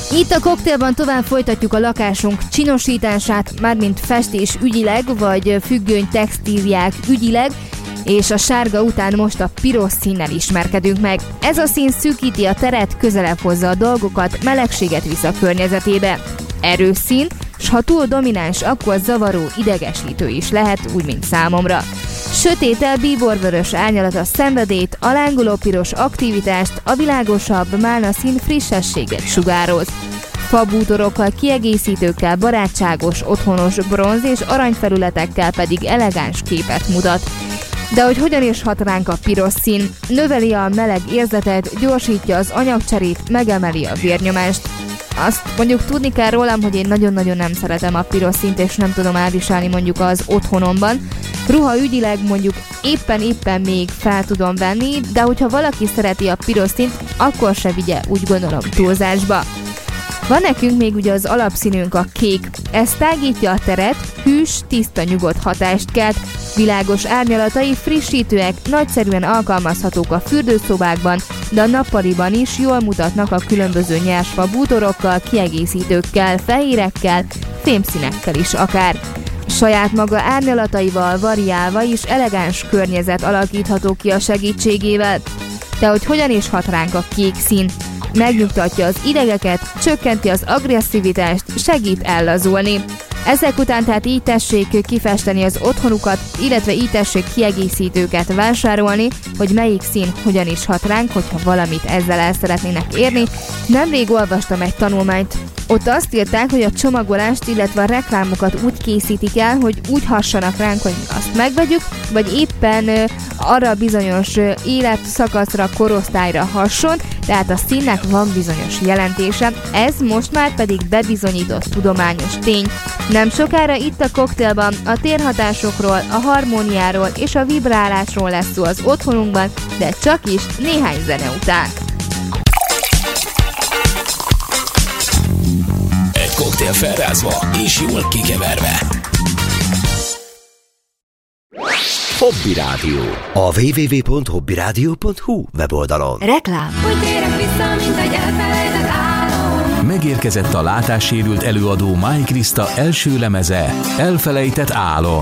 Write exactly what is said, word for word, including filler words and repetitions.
Itt a koktélban tovább folytatjuk a lakásunk csinosítását, mármint festés ügyileg, vagy függöny textíliák ügyileg, és a sárga után most a piros színnel ismerkedünk meg. Ez a szín szűkíti a teret, közelebb hozza a dolgokat, melegséget visz a környezetébe. Erős szín, s ha túl domináns, akkor zavaró, idegesítő is lehet, úgy mint számomra. Sötétel bíborvörös árnyalat a szenvedélyt, a lángoló piros aktivitást, a világosabb málna szín frissességet sugároz. Fabútorokkal, kiegészítőkkel, barátságos, otthonos bronz és aranyfelületekkel pedig elegáns képet mutat. De hogy hogyan is hat ránk a piros szín? Növeli a meleg érzetet, gyorsítja az anyagcserét, megemeli a vérnyomást. Azt mondjuk tudni kell rólam, hogy én nagyon-nagyon nem szeretem a piros színt, és nem tudom elviselni mondjuk az otthonomban. Ruha ügyileg mondjuk éppen-éppen még fel tudom venni, de hogyha valaki szereti a piros színt, akkor se vigye, úgy gondolom, túlzásba. Van nekünk még ugye az alapszínünk a kék. Ez tágítja a teret, hűs, tiszta, nyugodt hatást kelt, világos árnyalatai frissítőek, nagyszerűen alkalmazhatók a fürdőszobákban, de a nappaliban is jól mutatnak a különböző nyersfa bútorokkal, kiegészítőkkel, fehérekkel, fémszínekkel is akár. Saját maga árnyalataival variálva is elegáns környezet alakítható ki a segítségével. De hogy hogyan is hat ránk a kék szín? Megnyugtatja az idegeket, csökkenti az agresszivitást, segít ellazulni. Ezek után tehát így tessék kifesteni az otthonukat, illetve így tessék kiegészítőket vásárolni, hogy melyik szín hogyan is hat ránk, hogyha valamit ezzel el szeretnének érni. Nemrég olvastam egy tanulmányt. Ott azt írták, hogy a csomagolást, illetve a reklámokat úgy készítik el, hogy úgy hassanak ránk, hogy azt megvegyük, vagy éppen ö, arra bizonyos ö, életszakaszra, korosztályra hasson, tehát a színnek van bizonyos jelentése, ez most már pedig bebizonyított tudományos tény. Nem sokára itt a koktélban a térhatásokról, a harmóniáról és a vibrálásról lesz szó az otthonunkban, de csak is néhány zene után. Egy koktél felrázva és jól kikeverve. Hobby Rádió. A double-u double-u double-u pont hobby rádió pont hu weboldalon. Reklám. Úgy térek vissza, mint egy elfelejtett álom. Megérkezett a látássérült előadó Máj Kriszta első lemeze, Elfelejtett álom.